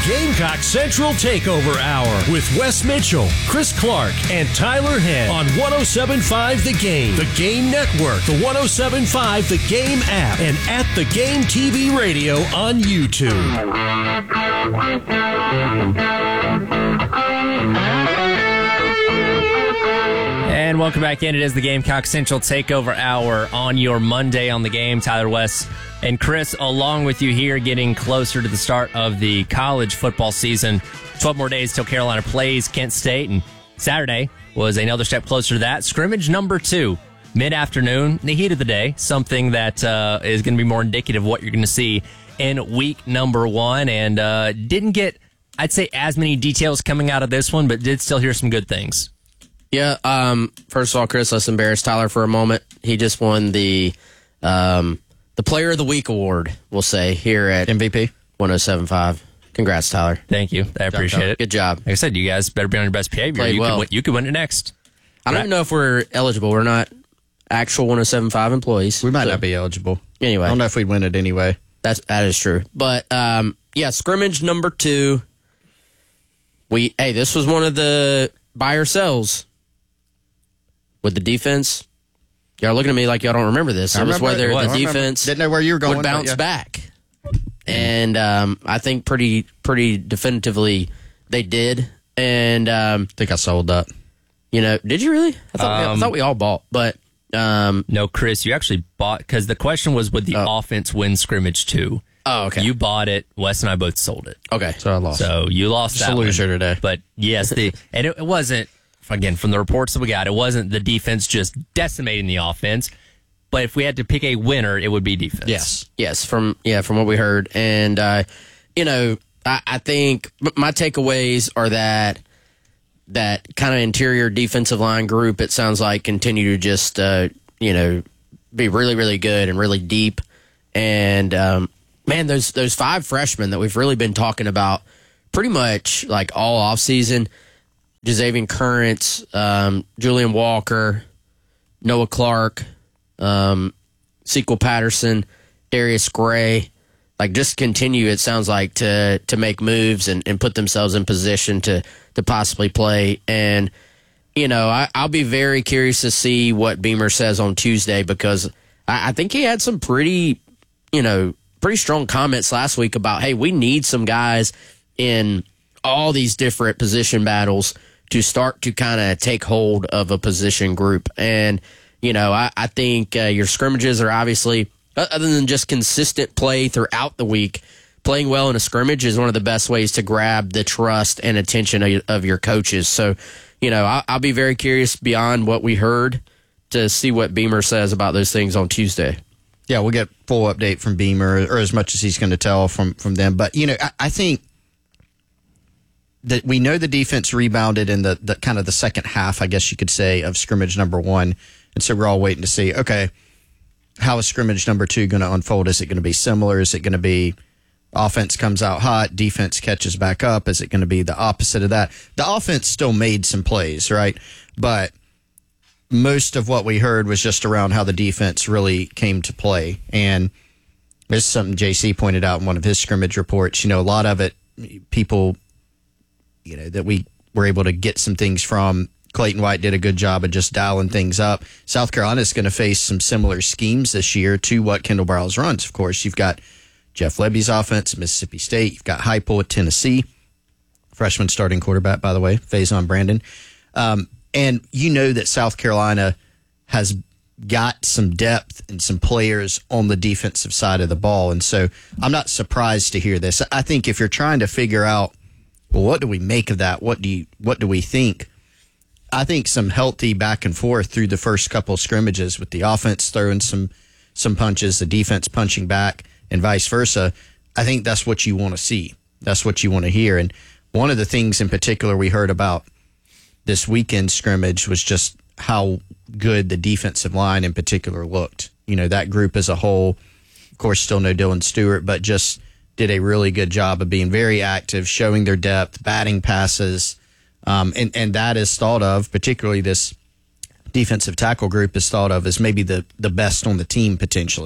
Gamecock Central Takeover Hour with Wes Mitchell, Chris Clark, and Tyler Henn on 107.5 The Game, The Game Network, the 107.5 The Game app, and at The Game TV Radio on YouTube. And welcome back in. It is the Gamecock Central Takeover Hour on your Monday on The Game. Tyler, Wes, and Chris along with you here, getting closer to the start of the college football season. 12 more days till Carolina plays Kent State, and Saturday was another step closer to that. Scrimmage number 2, mid-afternoon, the heat of the day, something that is going to be more indicative of what you're going to see in week number 1, and didn't get, I'd say, as many details coming out of this one, but did still hear some good things. Yeah, first of all, Chris, let's embarrass Tyler for a moment. He just won the Player of the Week award, we'll say, here at MVP 107.5. Congrats, Tyler. Thank you. I appreciate it. Good job. Like I said, you guys better be on your best behavior. Played well. You could win it next. I don't even know if we're eligible. We're not actual 107.5 employees. We might not be eligible. Anyway. I don't know if we'd win it anyway. That is true. But, yeah, scrimmage number 2. This was one of the buy or sells with the defense. Y'all looking at me like y'all don't remember this. It was whether the defense didn't know where you were going, would bounce back. And I think pretty definitively they did. And I think I sold that. Did you really? I thought we all bought, but no, Chris, you actually bought, because the question was, would the offense win scrimmage 2? Oh, okay. You bought it. Wes and I both sold it. Okay, so I lost. So you lost that loser one today. But yes, and it wasn't. Again, from the reports that we got, it wasn't the defense just decimating the offense. But if we had to pick a winner, it would be defense. Yes, from what we heard, and I think my takeaways are that kind of interior defensive line group, it sounds like, continue to just be really, really good and really deep. And man, those 5 freshmen that we've really been talking about pretty much like all offseason. Jazavian Currents, Julian Walker, Noah Clark, Sequel Patterson, Darius Gray, just continue, it sounds like, to make moves and put themselves in position to possibly play. And, I'll be very curious to see what Beamer says on Tuesday, because I think he had some pretty strong comments last week about, hey, we need some guys in all these different position battles to start to kind of take hold of a position group. And, I think your scrimmages are obviously, other than just consistent play throughout the week, playing well in a scrimmage is one of the best ways to grab the trust and attention of your coaches. So, I'll be very curious beyond what we heard to see what Beamer says about those things on Tuesday. Yeah, we'll get full update from Beamer, or as much as he's going to tell from them. But, I think that we know the defense rebounded in the kind of the second half, I guess you could say, of scrimmage number 1. And so we're all waiting to see, okay, how is scrimmage number 2 going to unfold? Is it going to be similar? Is it going to be offense comes out hot, defense catches back up? Is it going to be the opposite of that? The offense still made some plays, right? But most of what we heard was just around how the defense really came to play. And this is something JC pointed out in one of his scrimmage reports. A lot of it, people, that we were able to get some things from. Clayton White did a good job of just dialing things up. South Carolina is going to face some similar schemes this year to what Kendall Briles runs. Of course, you've got Jeff Lebby's offense at Mississippi State. You've got Heupel at Tennessee. Freshman starting quarterback, by the way, Faison Brandon. And that South Carolina has got some depth and some players on the defensive side of the ball. And so I'm not surprised to hear this. I think if you're trying to figure out, well, what do we make of that? What do we think? I think some healthy back and forth through the first couple of scrimmages with the offense throwing some punches, the defense punching back, and vice versa. I think that's what you want to see. That's what you want to hear. And one of the things in particular we heard about this weekend scrimmage was just how good the defensive line in particular looked. That group as a whole, of course, still no Dylan Stewart, but just did a really good job of being very active, showing their depth, batting passes. And that is thought of, particularly this defensive tackle group is thought of as maybe the best on the team potentially.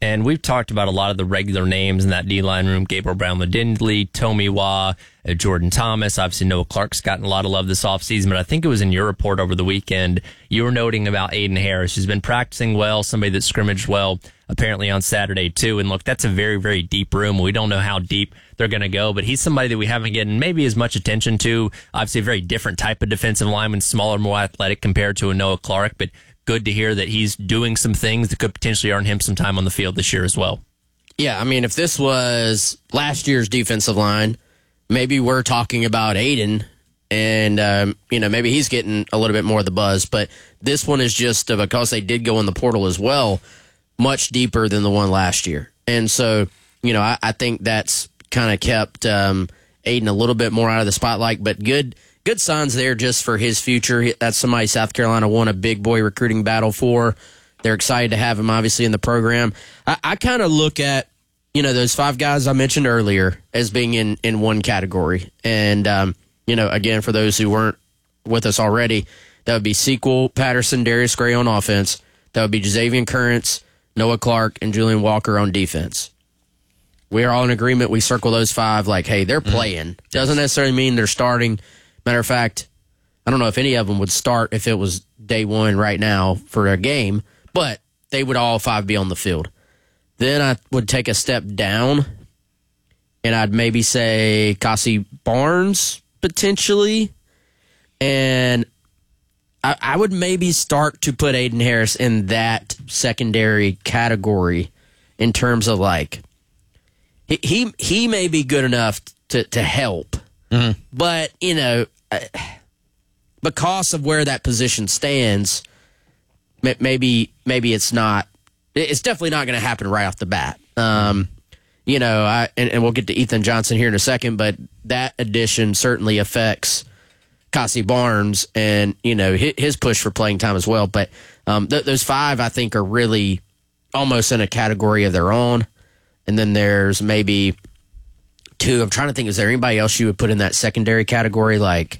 And we've talked about a lot of the regular names in that D-line room: Gabriel Brown-Ledindley, Tomiwa, Jordan Thomas. Obviously, Noah Clark's gotten a lot of love this offseason, but I think it was in your report over the weekend, you were noting about Aiden Harris, who's been practicing well, somebody that scrimmaged well, apparently on Saturday too. And look, that's a very, very deep room. We don't know how deep they're going to go, but he's somebody that we haven't gotten maybe as much attention to. Obviously, a very different type of defensive lineman, smaller, more athletic compared to a Noah Clark, but good to hear that he's doing some things that could potentially earn him some time on the field this year as well. Yeah, I mean, if this was last year's defensive line, maybe we're talking about Aiden, and maybe he's getting a little bit more of the buzz. But this one is just because they did go in the portal as well, much deeper than the one last year. And so, I think that's kind of kept Aiden a little bit more out of the spotlight. But good signs there just for his future. That's somebody South Carolina won a big boy recruiting battle for. They're excited to have him, obviously, in the program. I kind of look at, those 5 guys I mentioned earlier as being in one category. And, again, for those who weren't with us already, that would be Sequel, Patterson, Darius Gray on offense. That would be Jazavian Currents, Noah Clark, and Julian Walker on defense. We are all in agreement. We circle those 5 like, hey, they're playing. Doesn't necessarily mean they're starting. Matter of fact, I don't know if any of them would start if it was day one right now for a game, but they would all 5 be on the field. Then I would take a step down, and I'd maybe say Cassie Barnes potentially, and I would maybe start to put Aiden Harris in that secondary category in terms of like he may be good enough to help, but because of where that position stands, maybe it's not. It's definitely not going to happen right off the bat. And we'll get to Ethan Johnson here in a second, but that addition certainly affects Cassie Barnes and, his push for playing time as well. But those 5, I think, are really almost in a category of their own. And then there's maybe 2. I'm trying to think, is there anybody else you would put in that secondary category, like,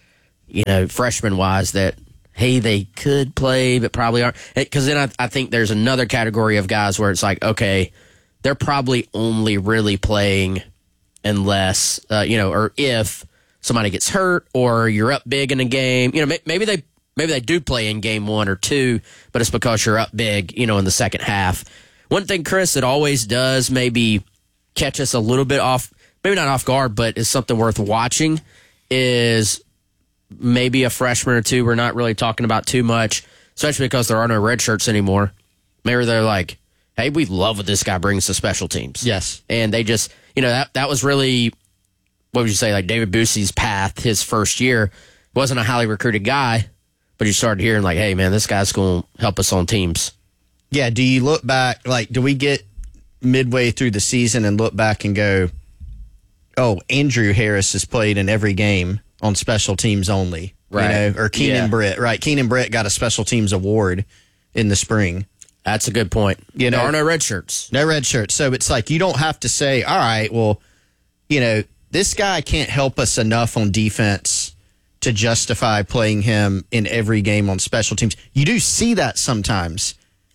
freshman-wise that, hey, they could play but probably aren't? Because then I think there's another category of guys where it's like, okay, they're probably only really playing unless, or if somebody gets hurt or you're up big in a game. Maybe they do play in game 1 or 2, but it's because you're up big, in the second half. One thing, Chris, that always does maybe catch us a little bit off, maybe not off guard, but is something worth watching, is maybe a freshman or 2 we're not really talking about too much, especially because there are no red shirts anymore. Maybe they're like, hey, we love what this guy brings to special teams. Yes. And they just, that was really, what would you say, like David Boosie's path his first year. Wasn't a highly recruited guy, but you started hearing like, hey, man, this guy's going to help us on teams. Yeah, do you look back, like, do we get midway through the season and look back and go, oh, Andrew Harris has played in every game on special teams only, right? Or Keenan Britt, right? Keenan Britt got a special teams award in the spring. That's a good point. There are no red shirts. No red shirts. So it's like you don't have to say, all right, well, this guy can't help us enough on defense to justify playing him in every game on special teams. You do see that sometimes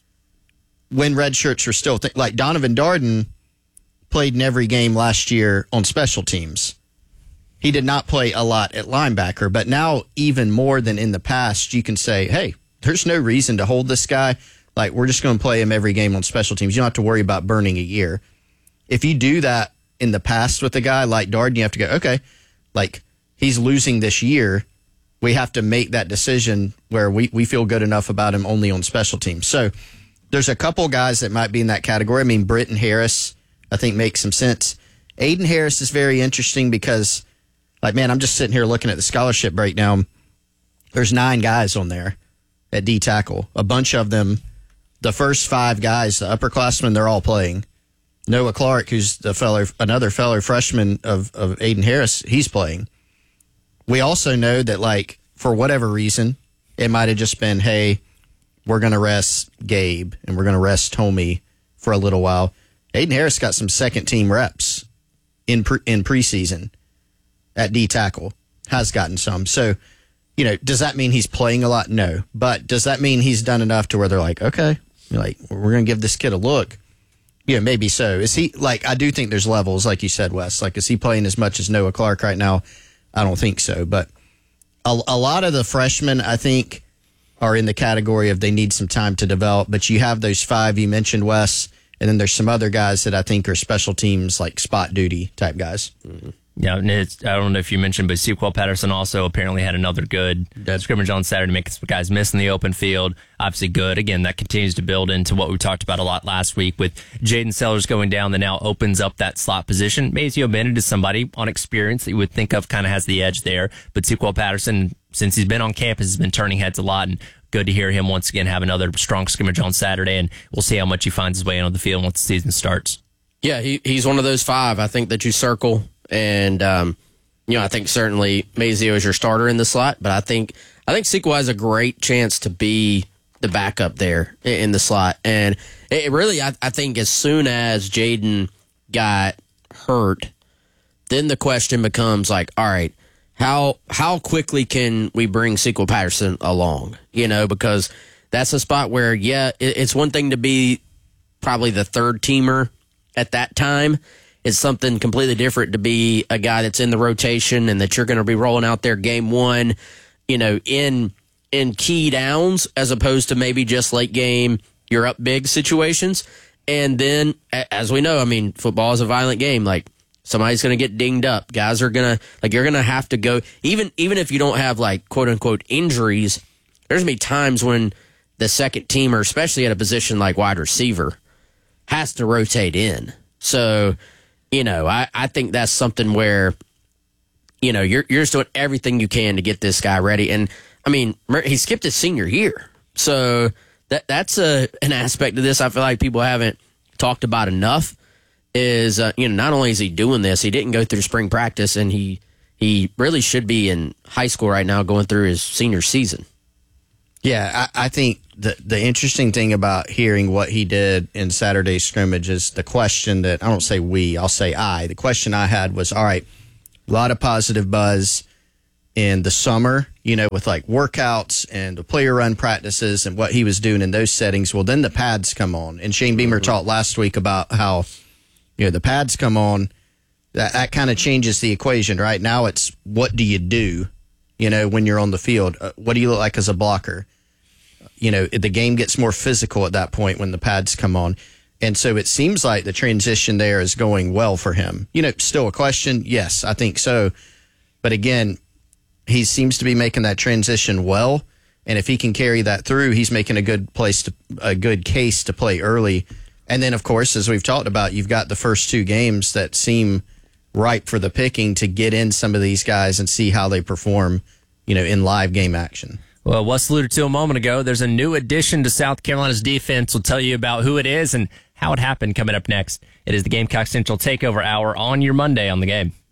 when red shirts are still like Donovan Darden played in every game last year on special teams. He did not play a lot at linebacker, but now even more than in the past, you can say, hey, there's no reason to hold this guy. Like, we're just going to play him every game on special teams. You don't have to worry about burning a year. If you do that in the past with a guy like Darden, you have to go, okay, like, he's losing this year. We have to make that decision where we feel good enough about him only on special teams. So there's a couple guys that might be in that category. I mean, Britton Harris, I think, makes some sense. Aiden Harris is very interesting because, like, man, I'm just sitting here looking at the scholarship breakdown. There's 9 guys on there at D tackle. A bunch of them, the first 5 guys, the upperclassmen, they're all playing. Noah Clark, who's another fellow freshman of Aiden Harris, he's playing. We also know that, like, for whatever reason, it might have just been, hey, we're going to rest Gabe and we're going to rest Tommy for a little while. Aiden Harris got some second-team reps in preseason at D tackle, has gotten some. So, does that mean he's playing a lot? No. But does that mean he's done enough to where they're like, okay, like, we're going to give this kid a look? Yeah, maybe so. Is he like? I do think there's levels, like you said, Wes. Like, is he playing as much as Noah Clark right now? I don't think so. But a lot of the freshmen, I think, are in the category of they need some time to develop. But you have those 5 you mentioned, Wes, and then there's some other guys that I think are special teams, like spot duty type guys. Mm-hmm. Yeah, and I don't know if you mentioned, but Sequel Patterson also apparently had another good scrimmage on Saturday, making some guys miss in the open field. Obviously good. Again, that continues to build into what we talked about a lot last week with Jaden Sellers going down that now opens up that slot position. Mazeo Bennett is somebody on experience that you would think of kind of has the edge there, but Sequel Patterson, since he's been on campus, has been turning heads a lot, and good to hear him once again have another strong scrimmage on Saturday, and we'll see how much he finds his way onto the field once the season starts. Yeah, he's one of those 5, I think, that you circle. And, I think certainly Mazeo is your starter in the slot, but I think Sequel has a great chance to be the backup there in the slot. And it really, I think as soon as Jaden got hurt, then the question becomes like, all right, how quickly can we bring Sequel Patterson along? Because that's a spot where, it's one thing to be probably the third teamer at that time. It's something completely different to be a guy that's in the rotation and that you're going to be rolling out there game 1, in key downs, as opposed to maybe just late game, you're up big situations. And then, as we know, football is a violent game. Like, somebody's going to get dinged up. Guys are going to, you're going to have to go, even if you don't have, quote unquote, injuries, there's going to be times when the second teamer, especially at a position like wide receiver, has to rotate in. So, I think that's something where, you're just doing everything you can to get this guy ready. And, he skipped his senior year. So that's an aspect of this I feel like people haven't talked about enough is, not only is he doing this, he didn't go through spring practice, and he really should be in high school right now going through his senior season. Yeah, I think the interesting thing about hearing what he did in Saturday's scrimmage is the question that, I don't say we, I'll say I. The question I had was, all right, a lot of positive buzz in the summer, with workouts and the player run practices and what he was doing in those settings. Well, then the pads come on. And Shane Beamer talked last week about how, the pads come on. That kind of changes the equation. Right now it's what do you do, when you're on the field? What do you look like as a blocker? The game gets more physical at that point when the pads come on. And so it seems like the transition there is going well for him. Still a question? Yes, I think so. But again, he seems to be making that transition well. And if he can carry that through, he's making a good case to play early. And then, of course, as we've talked about, you've got the first 2 games that seem ripe for the picking to get in some of these guys and see how they perform, in live game action. Well, Wes alluded to a moment ago, there's a new addition to South Carolina's defense. We'll tell you about who it is and how it happened coming up next. It is the Gamecock Central Takeover Hour on your Monday on the Game.